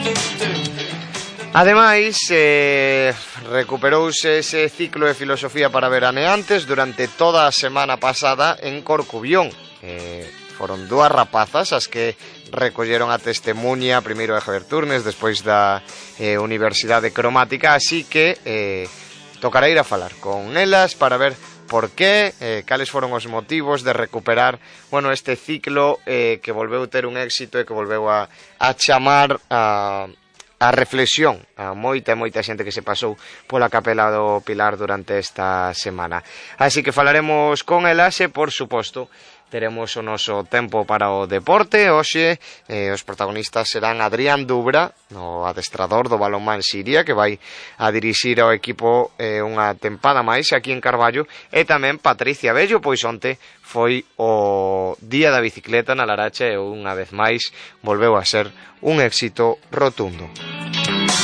Ademais, recuperouse ese ciclo de filosofía para veraneantes durante toda a semana pasada en Corcubión. Foron dúas rapazas as que recolleron a testemunha, primeiro de Javier Turnes, despois da Universidade Cromática, así que tocará ir a falar con elas para ver por qué, cales foron os motivos de recuperar, bueno, este ciclo que volveu ter un éxito e que volveu a chamar a reflexión a moita xente que se pasou pola Capela do Pilar durante esta semana. Así que falaremos con elas e, por suposto, teremos o noso tempo para o deporte. Hoxe os protagonistas serán Adrián Dubra, o adestrador do balonmán Siria, que vai a dirixir ao equipo unha tempada máis aquí en Carballo, e tamén Patricia Bello, pois onte foi o día da bicicleta na Laracha e unha vez máis volveu a ser un éxito rotundo.